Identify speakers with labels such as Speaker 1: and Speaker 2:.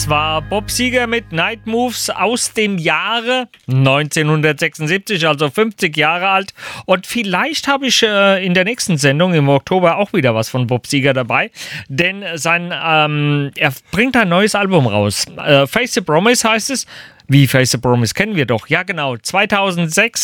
Speaker 1: Das war Bob Seger mit Night Moves aus dem Jahre 1976, also 50 Jahre alt. Und vielleicht habe ich in der nächsten Sendung im Oktober auch wieder was von Bob Seger dabei, denn er bringt ein neues Album raus. Face the Promise heißt es. Wie Face the Promise kennen wir doch. Ja genau, 2006